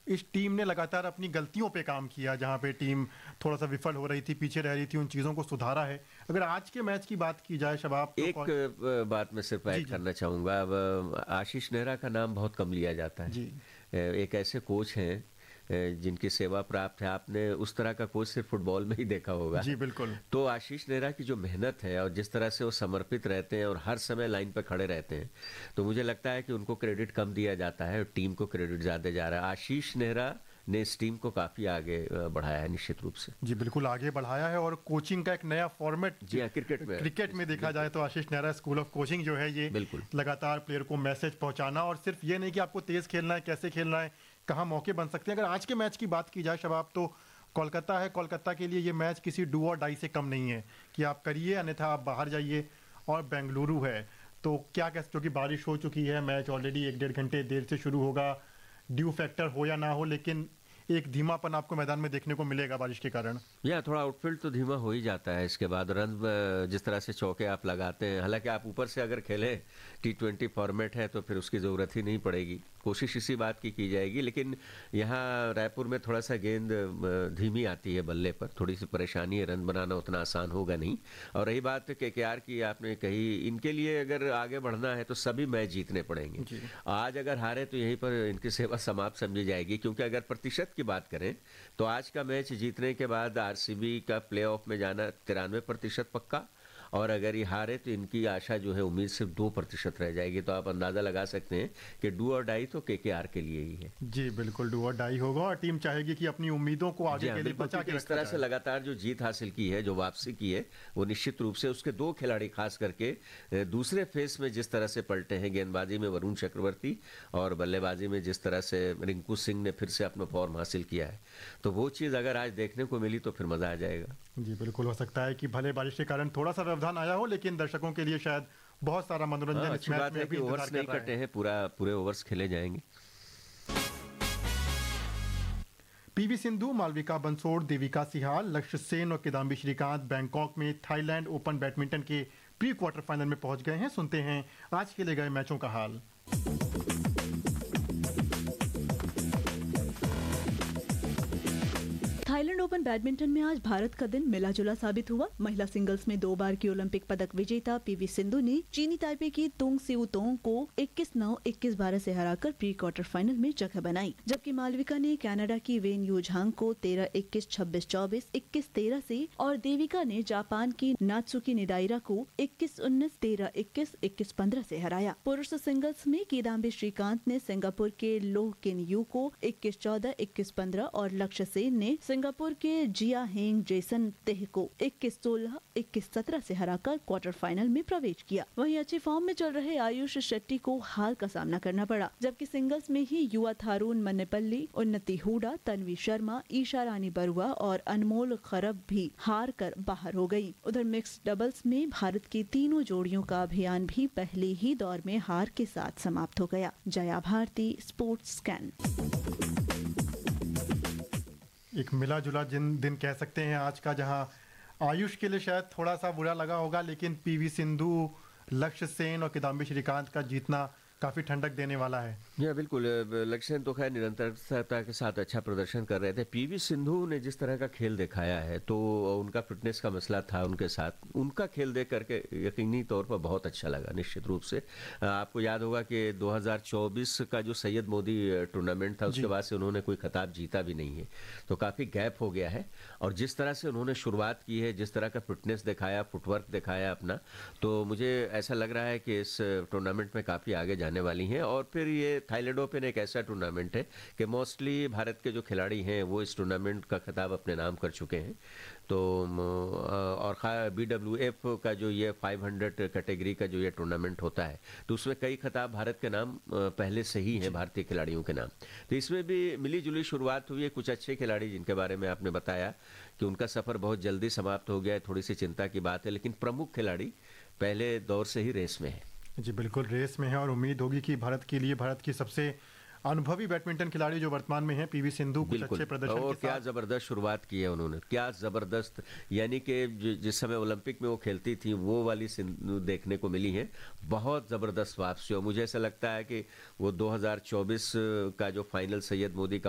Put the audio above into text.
इस टीम ने लगातार अपनी गलतियों पे काम किया, जहाँ पे टीम थोड़ा-सा विफल हो रही थी, पीछे रह रही थी, उन चीज़ों को सुधारा है। अगर आज के मैच की बात की जाए शबाब तो एक बात मैं सिर्फ जी, ऐड जी। करना चाहूँगा। अब आशीष नेहरा का नाम बहुत कम लिया जाता है। जी। एक ऐसे कोच हैं जिनकी सेवा प्राप्त है, आपने उस तरह का कोच सिर्फ फुटबॉल में ही देखा होगा। जी, बिल्कुल। तो आशीष नेहरा की जो मेहनत है और जिस तरह से वो समर्पित रहते हैं और हर समय लाइन पर खड़े रहते हैं, तो मुझे लगता है कि उनको क्रेडिट कम दिया जाता है और टीम को क्रेडिट ज़्यादा जा रहा है। आशीष नेहरा ने इस टीम को काफ़ी आगे बढ़ाया है निश्चित रूप से। जी, बिल्कुल आगे बढ़ाया है और कोचिंग का एक नया फॉर्मेट जी हाँ, क्रिकेट में देखा जाए तो आशीष नेहरा स्कूल ऑफ कोचिंग जो है ये बिल्कुल लगातार प्लेयर को मैसेज पहुंचाना, और सिर्फ ये नहीं कि आपको तेज़ खेलना है, कैसे खेलना है, कहाँ मौके बन सकते हैं। अगर आज के मैच की बात की जाए शबाब तो कोलकाता है, कोलकाता के लिए ये मैच किसी डू और डाई से कम नहीं है कि आप करिए अन्यथा आप बाहर जाइए। और बेंगलुरु है तो क्या कह सकते हो कि बारिश हो चुकी है, मैच ऑलरेडी 1-1.5 घंटे देर से शुरू होगा, ड्यू फैक्टर हो या ना हो, लेकिन एक धीमापन आपको मैदान में देखने को मिलेगा बारिश के कारण। या थोड़ा आउटफील्ड तो धीमा हो ही जाता है। इसके बाद रन जिस तरह से चौके आप लगाते हैं, हालांकि आप ऊपर से अगर खेले T20 फॉर्मेट है तो फिर उसकी ज़रूरत ही नहीं पड़ेगी, कोशिश इसी बात की जाएगी। लेकिन यहाँ रायपुर में थोड़ा सा गेंद धीमी आती है बल्ले पर, थोड़ी सी परेशानी है, रन बनाना उतना आसान होगा नहीं। और रही बात KKR की, आपने कही इनके लिए अगर आगे बढ़ना है तो सभी मैच जीतने पड़ेंगे। आज अगर हारे तो यहीं पर इनकी सेवा समाप्त समझी जाएगी, क्योंकि अगर प्रतिशत की बात करें तो आज का मैच जीतने के बाद आरसीबी का प्लेऑफ में जाना 93% पक्का, और अगर ये हारे तो इनकी आशा जो है उम्मीद सिर्फ 2% रह जाएगी। तो आप अंदाज़ा लगा सकते हैं कि डू और डाई तो KKR के लिए ही है। जी बिल्कुल, डू और डाई होगा और टीम चाहेगी कि अपनी उम्मीदों को आगे के लिए बचा के इस तरह से लगातार जो जीत हासिल की है, जो वापसी की है, वो निश्चित रूप से उसके 2 खिलाड़ी खास करके दूसरे फेस में जिस तरह से पलटे हैं, गेंदबाजी में वरुण चक्रवर्ती और बल्लेबाजी में जिस तरह से रिंकू सिंह ने फिर से अपना फॉर्म हासिल किया है, तो वो चीज़ अगर आज देखने को मिली तो फिर मज़ा आ जाएगा। जी बिल्कुल, हो सकता है कि भले बारिश के कारण थोड़ा सा व्यवधान आया हो, लेकिन दर्शकों के लिए शायद बहुत सारा मनोरंजन इस मैच में भी ओवर्स नहीं कटे हैं, पूरे ओवर्स खेले जाएंगे। पीवी सिंधु, मालविका बंसोड़, देविका सिहाल, लक्ष्य सेन और किदाम्बी श्रीकांत बैंकॉक में थाईलैंड ओपन बैडमिंटन के प्री क्वार्टर फाइनल में पहुंच गए हैं। सुनते हैं आज खेले गए मैचों का हाल। थाईलैंड ओपन बैडमिंटन में आज भारत का दिन मिला जुला साबित हुआ। महिला सिंगल्स में 2 बार की ओलंपिक पदक विजेता पीवी सिंधु ने चीनी ताइपे की तुंग सिउ तोंग को 21-9, 21-12 से हराकर प्री क्वार्टर फाइनल में जगह बनाई, जबकि मालविका ने कनाडा की वेन यू झांग को 13-21, 26-24, 21-13 से और देविका ने जापान की नात्सुकी निडाइरा को 21-19, 13-21, 21-15 से हराया। पुरुष सिंगल्स में किदाम्बी श्रीकांत ने सिंगापुर के लोह किन यू को 21-14, 21-15 और लक्ष्य सेन ने सिंगापुर के जिया हेंग जेसन तेह को 21-16, 21-17 से हराकर क्वार्टर फाइनल में प्रवेश किया। वहीं अच्छी फॉर्म में चल रहे आयुष शेट्टी को हार का सामना करना पड़ा, जबकि सिंगल्स में ही युवा थारून मन्नेपल्ली, उन्नति हुडा, तन्वी शर्मा, ईशा रानी बरुआ और अनमोल खरब भी हार कर बाहर हो गयी। उधर मिक्स्ड डबल्स में भारत की तीनों जोड़ियों का अभियान भी पहले ही दौर में हार के साथ समाप्त हो गया। Jaya Bharti, sports scan. एक मिला जुला दिन कह सकते हैं आज का, जहां आयुष के लिए शायद थोड़ा सा बुरा लगा होगा, लेकिन पीवी सिंधु, लक्ष्य सेन और किदाम्बी श्रीकांत का जीतना काफ़ी ठंडक देने वाला है। जी बिल्कुल, लक्ष्य सेन तो खैर निरंतरता के साथ अच्छा प्रदर्शन कर रहे थे। पीवी सिंधु ने जिस तरह का खेल दिखाया है, तो उनका फिटनेस का मसला था उनके साथ, उनका खेल देख करके यकीनी तौर पर बहुत अच्छा लगा निश्चित रूप से। आपको याद होगा कि 2024 का जो सैयद मोदी टूर्नामेंट था, उसके बाद से उन्होंने कोई खिताब जीता भी नहीं है, तो काफ़ी गैप हो गया है। और जिस तरह से उन्होंने शुरुआत की है, जिस तरह का फिटनेस दिखाया, फुटवर्क दिखाया अपना, तो मुझे ऐसा लग रहा है कि इस टूर्नामेंट में काफ़ी आगे जाने वाली हैं। और फिर ये थाईलैंड ओपन एक ऐसा टूर्नामेंट है कि मोस्टली भारत के जो खिलाड़ी हैं वो इस टूर्नामेंट का खिताब अपने नाम कर चुके हैं। तो और BWF का जो ये 500 कैटेगरी का जो ये टूर्नामेंट होता है, तो उसमें कई खिताब भारत के नाम पहले से ही हैं, भारतीय खिलाड़ियों के नाम। तो इसमें भी मिली जुली शुरुआत हुई है। कुछ अच्छे खिलाड़ी जिनके बारे में आपने बताया कि उनका सफ़र बहुत जल्दी समाप्त हो गया है, थोड़ी सी चिंता की बात है, लेकिन प्रमुख खिलाड़ी पहले दौर से ही रेस में है। जी बिल्कुल, रेस में है और उम्मीद होगी कि भारत के लिए भारत की सबसे अनुभवी बैडमिंटन खिलाड़ी जो वर्तमान में है पीवी सिंधु, कुछ अच्छे प्रदर्शन और के क्या साथ जबरदस्त शुरुआत की है उन्होंने, क्या जबरदस्त। यानी कि जिस समय ओलंपिक में वो खेलती थी वो वाली सिंधु देखने को मिली है, बहुत जबरदस्त वापसी। और मुझे ऐसा लगता है कि वो 2024 का जो फाइनल सैयद मोदी का